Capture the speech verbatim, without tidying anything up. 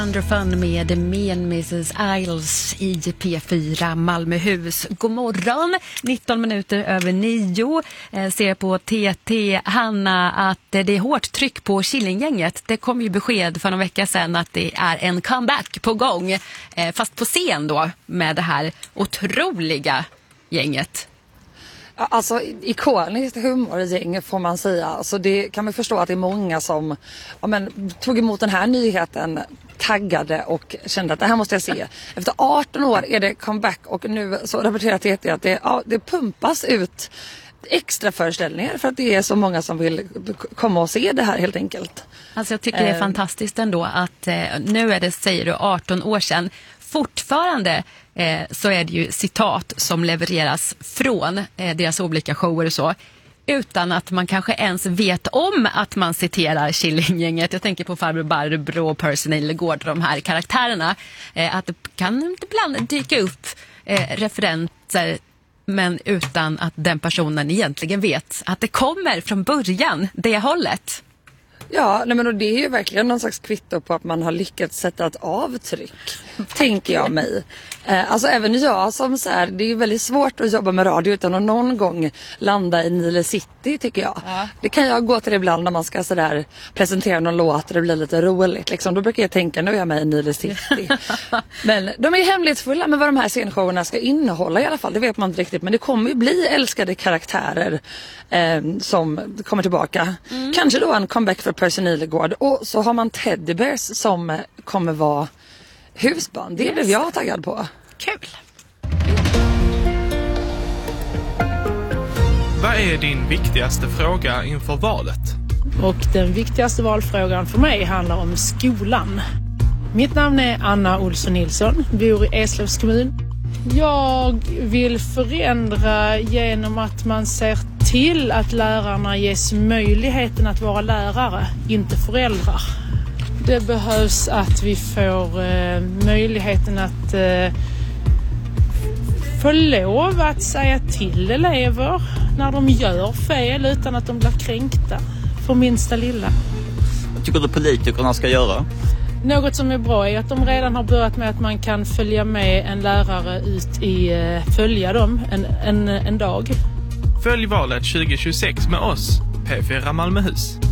Underfun med Me and missus Isles i P fyra Malmöhus. God morgon, nitton minuter över nio. Eh, ser på T T, Hanna, att eh, det är hårt tryck på Killinggänget. Det kom ju besked för någon vecka sedan att det är en comeback på gång. Eh, fast på scen då, med det här otroliga gänget. Alltså ikoniskt humorgäng får man säga. Alltså, det kan man förstå att det är många som ja, men, tog emot den här nyheten taggade och kände att det här måste jag se. Efter arton år är det comeback och nu så rapporterar T T att det, ja, det pumpas ut extra föreställningar för att det är så många som vill komma och se det här helt enkelt. Alltså jag tycker det är fantastiskt ändå att eh, nu är det, säger du, arton år sedan. Fortfarande eh, så är det ju citat som levereras från eh, deras olika shower och så, utan att man kanske ens vet om att man citerar Killinggänget. Jag tänker på Farbror Barbro och Percy Nilegård, de här karaktärerna. Eh, att det kan ibland dyka upp eh, referenser, men utan att den personen egentligen vet att det kommer från början det hållet. Ja, nej men och det är ju verkligen någon slags kvitto på att man har lyckats sätta ett avtryck, tänker jag mig. Eh, alltså även jag som så här, det är ju väldigt svårt att jobba med radio utan att någon gång landa i Nile City, tycker jag. Ja. Det kan jag gå till ibland när man ska så där presentera någon låt och det blir lite roligt. Liksom. Då brukar jag tänka, nu är jag med i Nile City. Men de är hemlighetsfulla med vad de här scenshowerna ska innehålla i alla fall. Det vet man inte riktigt, men det kommer ju bli älskade karaktärer eh, som kommer tillbaka. Mm. Kanske då en comeback för Percy Nilegård. Och så har man Teddy Bears som kommer vara husband. Det yes. blev jag taggad på. Kul! Vad är din viktigaste fråga inför valet? Och den viktigaste valfrågan för mig handlar om skolan. Mitt namn är Anna Olsson Nilsson, bor i Eslövs kommun. Jag vill förändra genom att man ser till att lärarna ges möjligheten att vara lärare, inte föräldrar. Det behövs att vi får eh, möjligheten att eh, få lov att säga till elever när de gör fel utan att de blir kränkta för minsta lilla. Vad tycker du politikerna ska göra? Något som är bra är att de redan har börjat med att man kan följa med en lärare ut i, eh, följa dem en, en, en dag. Följ valet tjugo tjugosex med oss, P fyra Malmöhus.